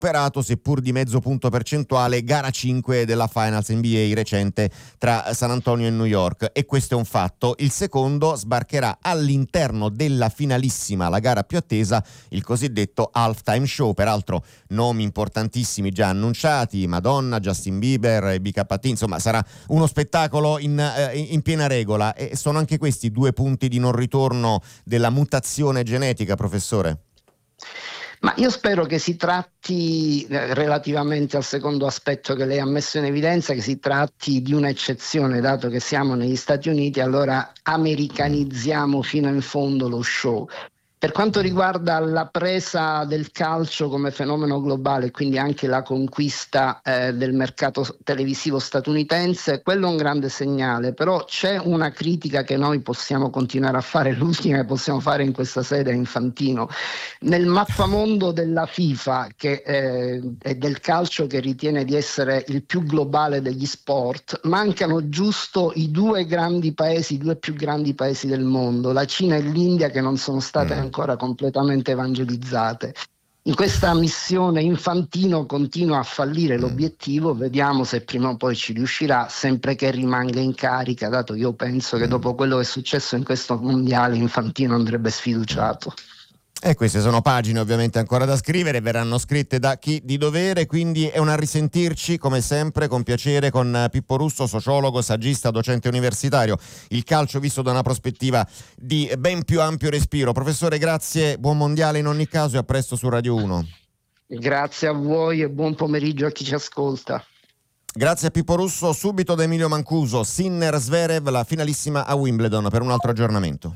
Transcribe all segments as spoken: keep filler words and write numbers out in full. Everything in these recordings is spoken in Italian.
superato seppur di mezzo punto percentuale gara cinque della Finals N B A recente tra San Antonio e New York, e questo è un fatto. Il secondo sbarcherà all'interno della finalissima, la gara più attesa, il cosiddetto halftime show, peraltro nomi importantissimi già annunciati: Madonna, Justin Bieber, B K T, insomma sarà uno spettacolo in, eh, in piena regola. E sono anche questi due punti di non ritorno della mutazione genetica, professore? Ma io spero che si tratti, eh, relativamente al secondo aspetto che lei ha messo in evidenza, che si tratti di un'eccezione, dato che siamo negli Stati Uniti, allora americanizziamo fino in fondo lo show. Per quanto riguarda la presa del calcio come fenomeno globale, quindi anche la conquista eh, del mercato televisivo statunitense, quello è un grande segnale, però c'è una critica che noi possiamo continuare a fare, l'ultima che possiamo fare in questa sede è Infantino. Nel mappamondo della FIFA che, eh, e del calcio, che ritiene di essere il più globale degli sport, mancano giusto i due grandi paesi, i due più grandi paesi del mondo, la Cina e l'India, che non sono state mm. ancora completamente evangelizzate. In questa missione Infantino continua a fallire l'obiettivo, vediamo se prima o poi ci riuscirà, sempre che rimanga in carica, dato che io penso che dopo quello che è successo in questo mondiale Infantino andrebbe sfiduciato. E queste sono pagine ovviamente ancora da scrivere, verranno scritte da chi di dovere, quindi è una risentirci come sempre con piacere con Pippo Russo, sociologo, saggista, docente universitario. Il calcio visto da una prospettiva di ben più ampio respiro. Professore, grazie, buon mondiale in ogni caso e a presto su Radio uno. Grazie a voi e buon pomeriggio a chi ci ascolta. Grazie a Pippo Russo, subito da Emilio Mancuso, Sinner Zverev, la finalissima a Wimbledon, per un altro aggiornamento.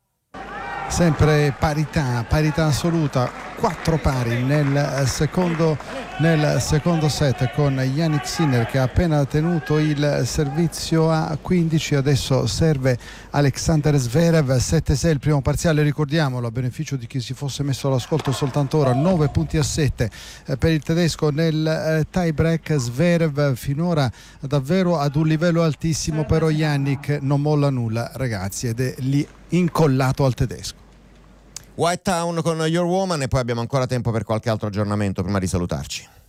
Sempre parità, parità assoluta, quattro pari nel secondo, nel secondo set, con Jannik Sinner che ha appena tenuto il servizio a quindici, adesso serve Alexander Zverev. Sette sei il primo parziale, ricordiamolo a beneficio di chi si fosse messo all'ascolto soltanto ora, nove punti a sette per il tedesco nel tie break. Zverev finora davvero ad un livello altissimo, però Jannik non molla nulla, ragazzi, ed è lì incollato al tedesco. White Town con Your Woman, e poi abbiamo ancora tempo per qualche altro aggiornamento prima di salutarci.